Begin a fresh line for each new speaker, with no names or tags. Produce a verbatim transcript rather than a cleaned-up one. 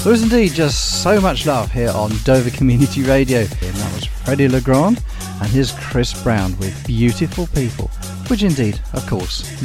There is indeed just so much love here on Dover Community Radio, and that was Freddie Legrand and his Chris Brown with Beautiful People, which indeed, of course,